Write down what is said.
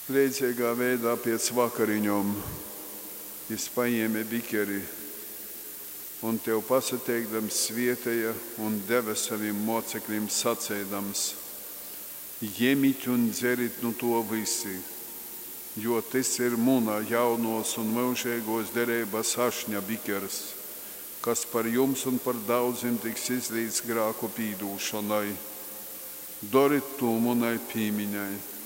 Priecīgā veidā pēc vakariņom es paņēmu bikeri un tev pasateikdams svietēja un deva saviem mocekļiem sacēdams: Ņemiet un dzerit no to visi, jo tas ir mūna jaunos un mūžīgos derības ašņa bikers, kas par jums un par daudziem tiks izlīdz grēku pīdūšanai. Dariet to munai pīmiņai.